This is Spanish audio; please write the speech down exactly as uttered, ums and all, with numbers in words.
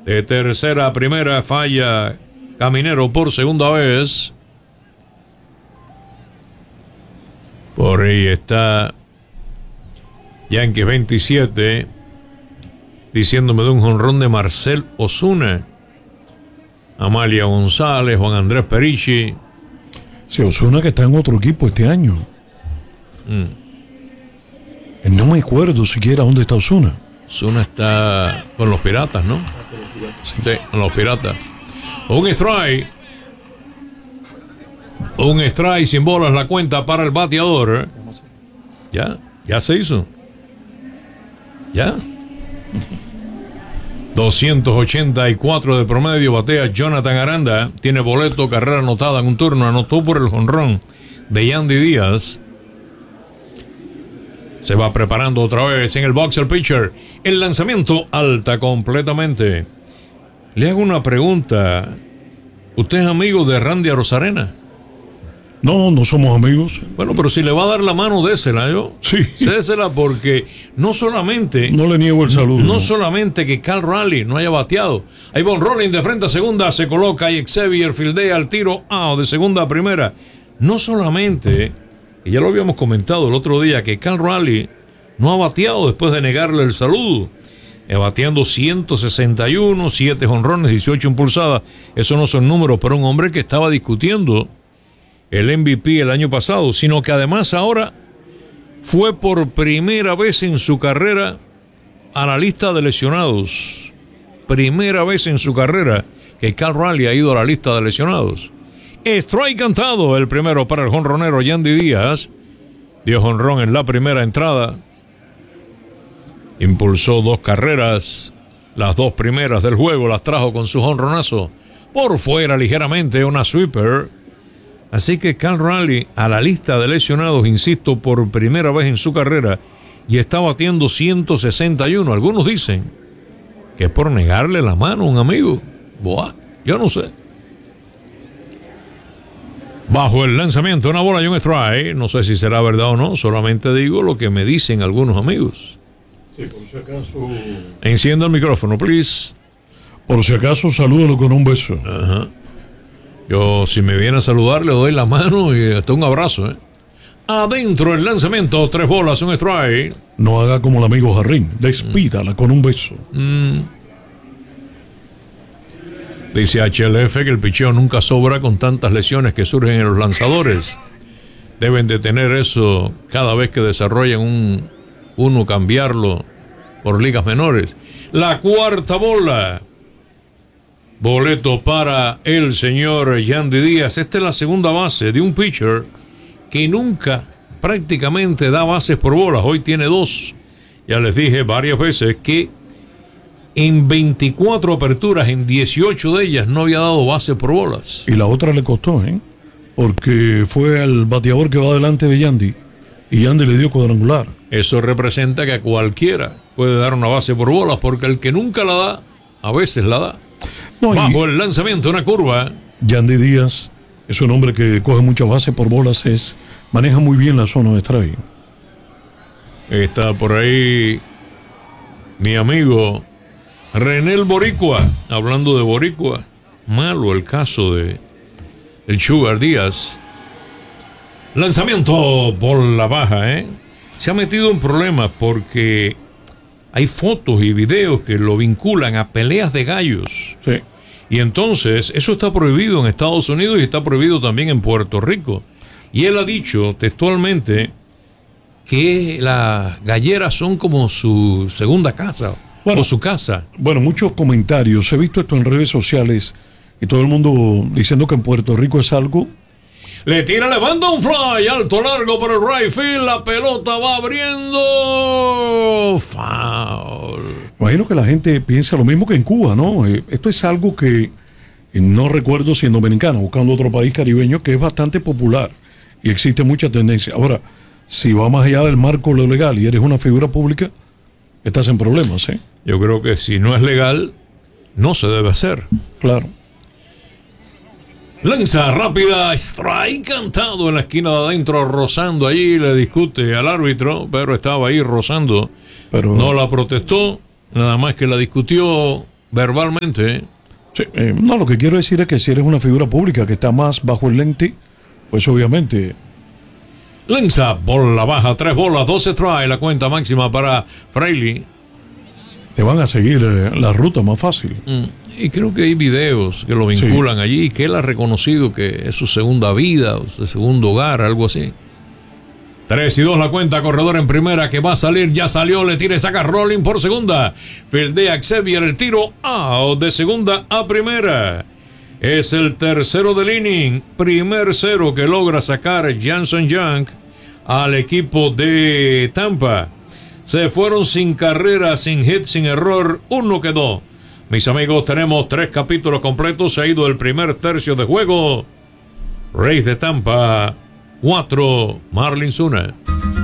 De tercera a primera falla Caminero por segunda vez. Por ahí está Yankees veintisiete, diciéndome de un jonrón de Marcell Ozuna. Amalia González, Juan Andrés Perichi. Sí, Ozuna que está en otro equipo este año. Mm. No me acuerdo siquiera dónde está Ozuna. Ozuna está con los Piratas, ¿no? Sí, sí, con los Piratas. Un strike. Un strike sin bolas la cuenta para el bateador. Ya, ya se hizo. Ya. doscientos ochenta y cuatro de promedio batea Jonathan Aranda. Tiene boleto, carrera anotada en un turno. Anotó por el jonrón de Yandy Díaz. Se va preparando otra vez en el box el pitcher. El lanzamiento alta completamente. Le hago una pregunta. ¿Usted es amigo de Randy Arozarena? No, no somos amigos. Bueno, pero si le va a dar la mano, désela, ¿yo? Sí. Désela porque no solamente... No le niego el saludo. No, no. solamente que Cal Raleigh no haya bateado. Ahí va un rolling de frente a segunda, se coloca y Xavier fildea al tiro ah, de segunda a primera. No solamente, y ya lo habíamos comentado el otro día, que Cal Raleigh no ha bateado después de negarle el saludo. Eh, bateando ciento sesenta y uno, siete jonrones, dieciocho impulsadas. Esos no son números para un hombre que estaba discutiendo el M V P el año pasado, sino que además ahora fue por primera vez en su carrera a la lista de lesionados. Primera vez en su carrera que Cal Raleigh ha ido a la lista de lesionados. Strike cantado, el primero para el jonronero Yandy Díaz. Dio jonrón en la primera entrada. Impulsó dos carreras. Las dos primeras del juego las trajo con su jonronazo. Por fuera ligeramente una sweeper. Así que Cal Raleigh a la lista de lesionados, insisto, por primera vez en su carrera, y está batiendo ciento sesenta y uno. Algunos dicen que es por negarle la mano a un amigo. Buah, yo no sé. Bajo el lanzamiento, una bola y un strike. No sé si será verdad o no, solamente digo lo que me dicen algunos amigos. Sí, por si acaso... Encienda el micrófono, please. Por si acaso, salúdalo con un beso. Ajá. Yo, si me viene a saludar, le doy la mano y hasta un abrazo, ¿eh? Adentro el lanzamiento, tres bolas, un strike. No haga como el amigo Jarrín, despídala mm. con un beso. Mm. Dice H L F que el picheo nunca sobra con tantas lesiones que surgen en los lanzadores. Deben de tener eso cada vez que desarrollan un, uno, cambiarlo por ligas menores. La cuarta bola. Boleto para el señor Yandy Díaz. Esta es la segunda base de un pitcher que nunca prácticamente da bases por bolas. Hoy tiene dos. Ya les dije varias veces que en veinticuatro aperturas, en dieciocho de ellas no había dado base por bolas. Y la otra le costó, ¿eh? Porque fue al bateador que va delante de Yandy y Yandy le dio cuadrangular. Eso representa que a cualquiera puede dar una base por bolas, porque el que nunca la da, a veces la da. No, bajo el lanzamiento, una curva. Yandy Díaz es un hombre que coge muchas bases por bolas, es, maneja muy bien la zona de strike. Está por ahí mi amigo René el Boricua. Hablando de Boricua, malo el caso de el Sugar Díaz. Lanzamiento por la baja, ¿eh? Se ha metido en problemas porque hay fotos y videos que lo vinculan a peleas de gallos. Sí. Y entonces, eso está prohibido en Estados Unidos y está prohibido también en Puerto Rico. Y él ha dicho textualmente que las galleras son como su segunda casa, bueno, o su casa. Bueno, muchos comentarios. He visto esto en redes sociales y todo el mundo diciendo que en Puerto Rico es algo. Le tira, levanta un fly, alto, largo por el right field, la pelota va abriendo. Foul. Imagino que la gente piensa lo mismo que en Cuba, ¿no? Eh, esto es algo que eh, no recuerdo si en Dominicana, buscando otro país caribeño, que es bastante popular y existe mucha tendencia. Ahora, si va más allá del marco lo legal y eres una figura pública, estás en problemas, ¿eh? Yo creo que si no es legal, no se debe hacer. Claro. Lanza rápida, strike cantado en la esquina de adentro, rozando allí, le discute al árbitro, pero estaba ahí rozando, pero no la protestó, nada más que la discutió verbalmente. Sí, eh, no, lo que quiero decir es que si eres una figura pública que está más bajo el lente, pues obviamente... Lanza, bola baja, tres bolas, doce try, la cuenta máxima para Fraley. Te van a seguir eh, la ruta más fácil. Mm. Y creo que hay videos que lo vinculan sí. allí, que él ha reconocido que es su segunda vida, o su segundo hogar, algo así. tres y dos la cuenta, corredor en primera que va a salir, ya salió, le tira y saca Rolling por segunda. Fildea Xavier, el tiro out de segunda a primera. Es el tercero del inning, primer cero que logra sacar Janson Young al equipo de Tampa. Se fueron sin carrera, sin hit, sin error, uno quedó. Mis amigos, tenemos tres capítulos completos, se ha ido el primer tercio de juego. Rays de Tampa, cuatro, Marlins uno.